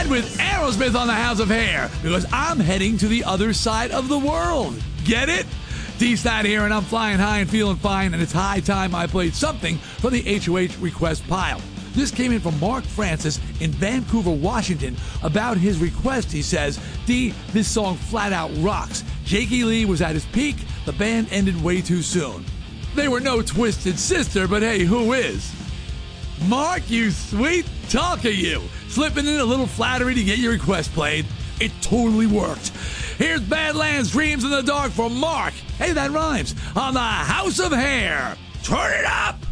ride with Aerosmith on the House of Hair because I'm heading to the other side of the world. Get it? D-Stat here, and I'm flying high and feeling fine, and it's high time I played something from the HOH request pile. This came in from Mark Francis in Vancouver, Washington. About his request, he says, D, this song flat out rocks. Jakey Lee was at his peak. The band ended way too soon. They were no Twisted Sister, but hey, who is? Mark, you sweet talker, you. Slipping in a little flattery to get your request played. It totally worked. Here's Badlands Dreams in the Dark from Mark. Hey, that rhymes. On the House of Hair. Turn it up!